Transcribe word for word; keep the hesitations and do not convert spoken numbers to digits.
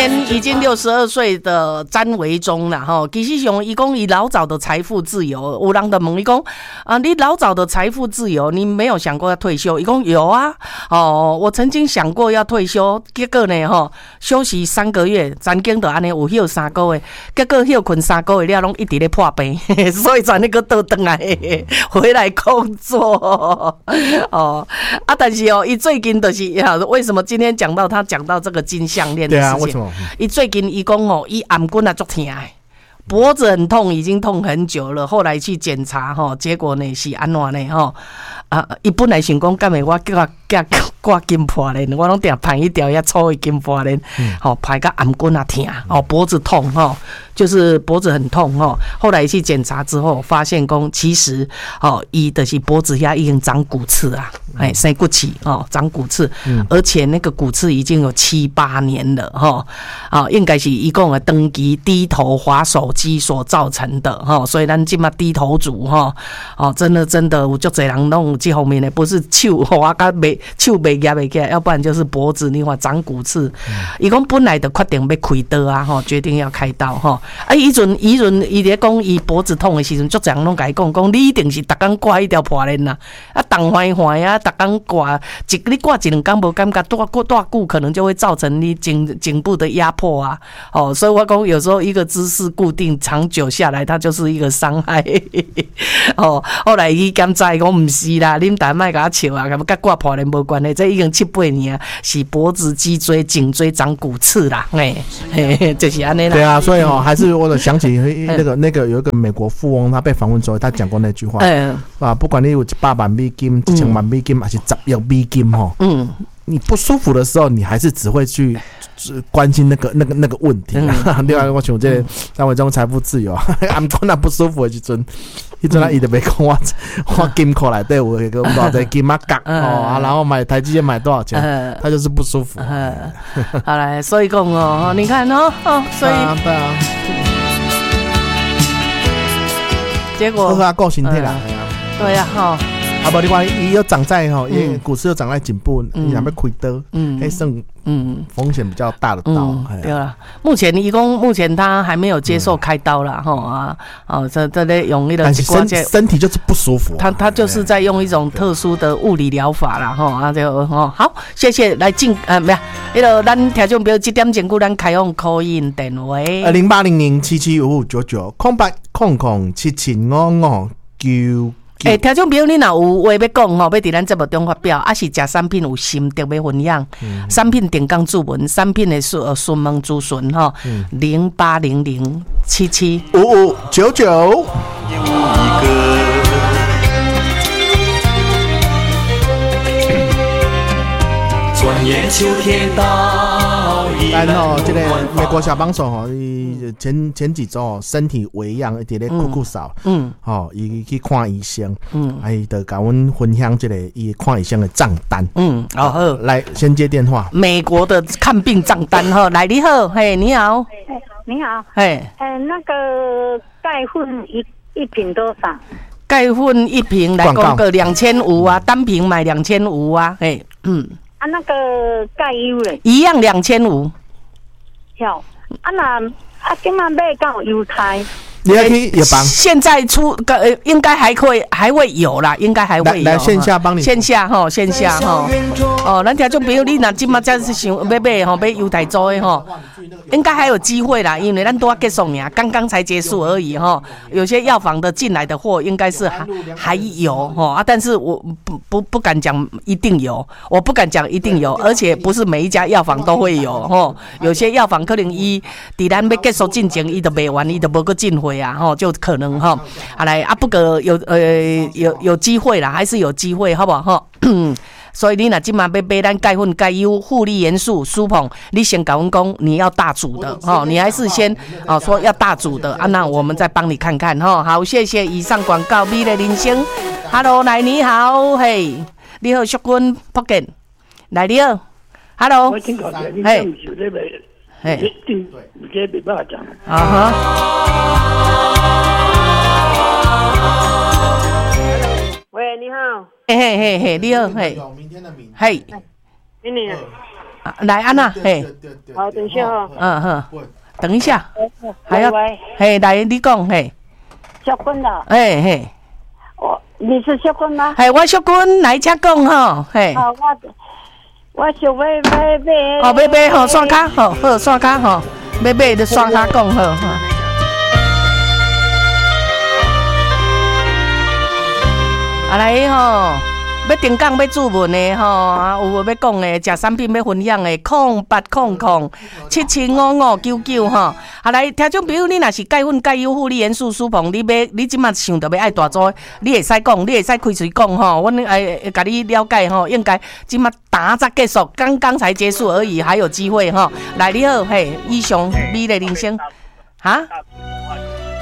年已经六十二岁的詹维忠啦吼，其实上伊讲伊老早的财富自由，有人就问伊讲啊，你老早的财富自由，你没有想过要退休？伊讲有啊，哦，我曾经想过要退休，结果呢吼，休息三个月，曾经就安尼有休三个月，结果休困三个月了，拢一直咧破病，所以才那个倒转来回来工作哦啊，但是哦，伊最近就是呀，为什么今天讲到他讲到这个金项链的事情？对啊，为什么？伊最近伊讲哦，伊颔棍啊足痛的，脖子很痛，已经痛很久了。后来去检查吼，结果呢是安怎呢吼？啊，伊本来想讲，干咩我叫叫挂金破链，我拢定盘一条遐粗的金破链，吼排个颔棍啊痛，哦脖子痛吼，就是脖子很痛吼。后来去检查之后，发现讲其实哦，伊就是脖子遐已经长骨刺啊，哎生骨刺哦，长骨刺，而且那个骨刺已经有七八年了吼，啊应该是伊讲的长期低头滑手机所造成的吼，所以咱今嘛低头族吼，哦真的真的有足侪人弄。这方面呢，不是手滑甲袂手袂夹袂起来，要不然就是脖子你看长骨刺。伊讲、嗯、本来就决定要开刀啊，吼，决定要开刀吼。啊，伊阵伊阵伊咧讲伊脖子痛的时阵，足侪人拢甲伊讲讲，你一定是逐工挂一条破链呐，啊，动坏坏啊，逐工挂一你挂一两工无感觉，大过大久可能就会造成你颈颈部的压迫啊。哦，所以我讲有时候一个姿势固定长久下来，它就是一个伤害。哦，后来伊检查讲毋是啦。恁大卖甲我笑啊，甲挂破链无关系，这已经七八年啊，是脖子、脊椎、颈椎长骨刺啦，哎、欸欸，就是安尼啦。 对啊，所以哦，还是我想起那个那个有一个美国富翁，他被访问之后，他讲过那句话，嗯、啊，不管你有一百万美金、一千万美金，还是十亿美金吼，嗯，你不舒服的时候，你还是只会去关心那个那个那个问题。嗯、另外，我想这张伟忠财富自由，俺讲那不舒服的时阵。迄阵啊，伊就袂讲我我金库内底有迄个多少金啊角哦啊，然后买台积电买多少钱，呃、他就是不舒服。呃、 好来，所以讲哦，你看哦哦，所以对啊，结果他够身体啦， 对呀哈。 啊，无你看，伊又长在吼，伊股市又长在颈部，伊若要开刀，嗯，还算嗯风险比较大的刀。嗯、 对了，目前伊讲目前他还没有接受开刀啦，吼、嗯、啊，哦，这这咧用那个， 但是身身体就是不舒服、啊， 他他就是在用一种特殊的物理疗法啦，吼啊就哦好，谢谢来进呃没有，那个咱听众朋友几点钟顾咱开放 call in 电话， 呃零八零零七七五五九九空八空空七七五五九。 诶、欸，听众朋友，你若有话要讲吼，要伫咱节目中发表，啊是食产品有心得要分享，嗯、产品定岗注文，产品的询询问咨询吼，零八零零七七五五九九。有一个转眼秋天到一半哦，这个美国小帮手吼，伊前前几周身体微恙，一直咧哭哭扫，嗯，吼，伊去看医生，嗯，啊，伊就甲阮分享这个伊看医生的账单，嗯，好，好，来先接电话， 美国的看病账单哈，来你好，嘿，你好， 你好，嘿，呃，那个钙粉一一瓶多少？ 钙粉一瓶来讲个两千五啊，单瓶买两千五啊，嘿，嗯。 啊，那个钙油嘞， 一样两千五。 好，啊那啊，今晚买到油菜。 你要去有帮？ 现在出呃，应该还会还会有啦，应该还会有。 来线下帮你。 线下哈，线下哈。哦，咱听众朋友，你若今嘛真是想要买吼，买油台州的吼，应该还有机会啦，因为咱都要结束呀，刚刚才结束而已哈。有些药房的进来的货，应该是还还有哈啊，但是我不不不敢讲一定有，我不敢讲一定有，而且不是每一家药房都会有哈。有些药房可能伊伫咱要结束进前，伊都卖完，伊都无个进货。啊，吼，就可能哈，啊来啊，不过有呃有有机会啦，还是有机会，好不好哈？所以你若今晚要买咱钙粉、钙优、护理元素、舒捧，你先跟我讲你要大组的哈，你还是先哦说要大组的啊，那我们再帮你看看哈。好，谢谢以上广告，美的人生 ，Hello， 来你好，嘿，你好，淑君 Pocket， 来你好 ，Hello， 我听讲你这不是在嘿， 对，你这没办法讲。 啊哈。 喂，你好。 嘿嘿嘿嘿，你好，嘿。 明天的明。 嘿。 明年。 啊、来安娜，嘿， 好，等一下哈。 嗯哼，等一下，还要，嘿，来你讲，嘿， 小坤的， 嘿嘿， 我你是小坤吗？ 嘿，我小坤来车讲吼，嘿， 啊，我我想要买买， 哦，买买吼，刷卡，吼，好，刷卡吼，买买就刷卡讲好，哈。啊来吼。要登讲要注文的吼，啊有要讲的，食产品要分享的，空八空空七七五五九九吼。啊来，听众朋友，你若是钙粉钙优护力元素舒膨，你要你即马想着要爱大组，你会使讲，你会使开嘴讲吼。阮会甲你了解吼，应该即马打才结束，刚刚才结束而已，还有机会吼。来，你好，嘿，以上美丽人生，哈。